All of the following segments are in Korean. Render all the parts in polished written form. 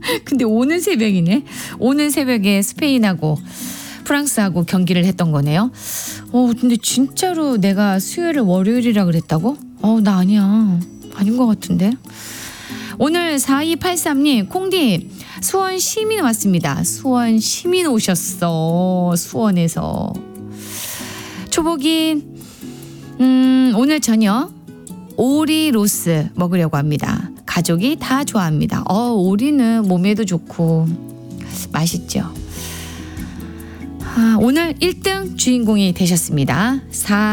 근데 오는 새벽이네. 오는 새벽에 스페인하고 프랑스하고 경기를 했던 거네요. 근데 진짜로 내가 수요일을 월요일이라 그랬다고? 나 아니야. 아닌 것 같은데. 오늘 4283님 콩디 수원 시민 왔습니다. 수원 시민 오셨어. 수원에서. 초복인 오늘 저녁 오리 로스 먹으려고 합니다. 가족이 다 좋아합니다. 오리는 몸에도 좋고 맛있죠. 오늘 1등 주인공이 되셨습니다.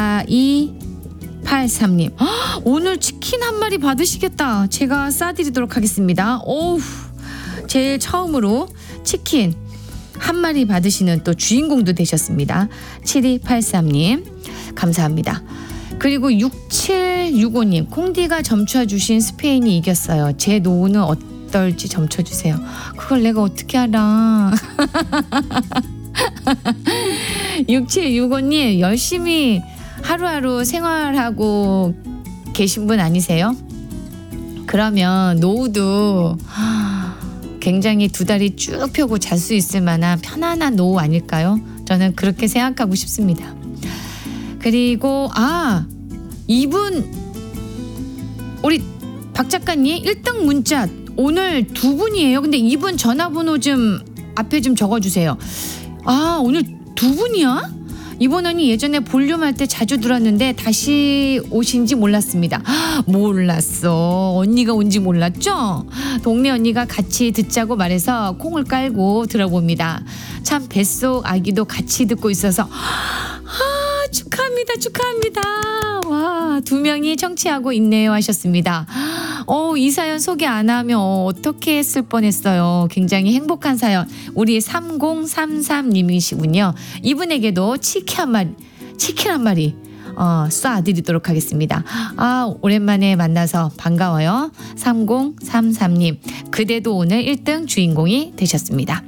4283님 오늘 치킨 한 마리 받으시겠다. 제가 싸드리도록 하겠습니다. 제일 처음으로 치킨 한 마리 받으시는 또 주인공도 되셨습니다. 7283님 감사합니다. 그리고 6765님 콩디가 점쳐주신 스페인이 이겼어요. 제 노후는 어떨지 점쳐주세요. 그걸 내가 어떻게 알아. 6765님 열심히 하루하루 생활하고 계신 분 아니세요? 그러면 노후도 굉장히 두 다리 쭉 펴고 잘 수 있을 만한 편안한 노후 아닐까요? 저는 그렇게 생각하고 싶습니다. 그리고 이분 우리 박 작가님 1등 문자 오늘 두 분이에요. 근데 이분 전화번호 좀 앞에 좀 적어주세요. 오늘 두 분이야? 이번 언니 예전에 볼륨할 때 자주 들었는데 다시 오신지 몰랐습니다. 몰랐어. 언니가 온지 몰랐죠? 동네 언니가 같이 듣자고 말해서 콩을 깔고 들어봅니다. 참 뱃속 아기도 같이 듣고 있어서 축하합니다. 와, 2명이 청취하고 있네요 하셨습니다. 이 사연 소개 안 하면 어떻게 했을 뻔했어요. 굉장히 행복한 사연. 우리 3033님이시군요. 이분에게도 치킨 한 마리 쏴드리도록 하겠습니다. 오랜만에 만나서 반가워요. 3033님 그대도 오늘 1등 주인공이 되셨습니다.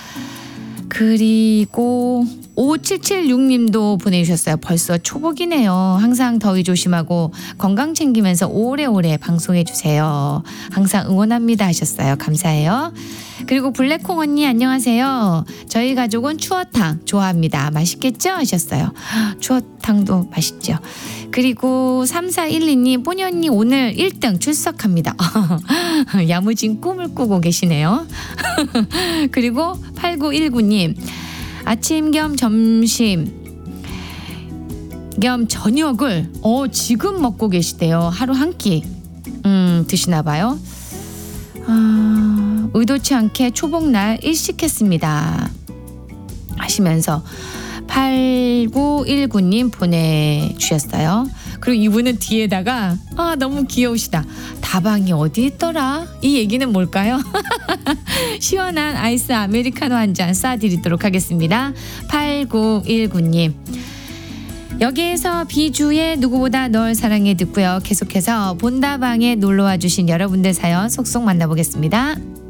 그리고 5776님도 보내주셨어요. 벌써 초복이네요. 항상 더위 조심하고 건강 챙기면서 오래오래 방송해주세요. 항상 응원합니다 하셨어요. 감사해요. 그리고 블랙콩 언니 안녕하세요. 저희 가족은 추어탕 좋아합니다. 맛있겠죠? 하셨어요. 추어탕도 맛있죠. 그리고 3412님 뽀니 언니 오늘 1등 출석합니다. 야무진 꿈을 꾸고 계시네요. 그리고 8919님 아침 겸 점심 겸 저녁을 지금 먹고 계시대요. 하루 한 끼 드시나 봐요. 의도치 않게 초복날 일식했습니다 하시면서 8919님 보내주셨어요. 그리고 이분은 뒤에다가 너무 귀여우시다. 다방이 어디 있더라? 이 얘기는 뭘까요? 시원한 아이스 아메리카노 한 잔 쏴드리도록 하겠습니다. 8919님 여기에서 비주의 누구보다 널 사랑해 듣고요. 계속해서 본다방에 놀러와 주신 여러분들 사연 속속 만나보겠습니다.